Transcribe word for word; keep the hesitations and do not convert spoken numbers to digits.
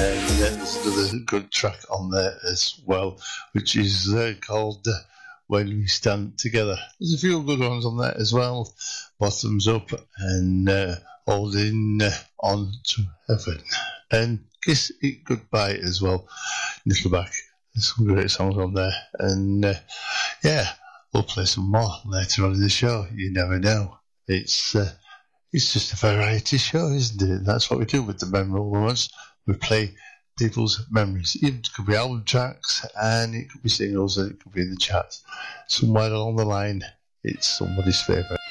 And uh, there's another good track on there as well, which is uh, called uh, When We Stand Together. There's a few good ones on there as well. Bottoms Up and uh, Holding uh, On to Heaven. And Kiss It Goodbye as well. Nickelback. There's some great songs on there. And uh, yeah, we'll play some more later on in the show. You never know. It's uh, it's just a variety show, isn't it? That's what we do with the memorable ones. We play people's memories. It could be album tracks, and it could be singles, and it could be in the charts. Somewhere along the line, it's somebody's favourite.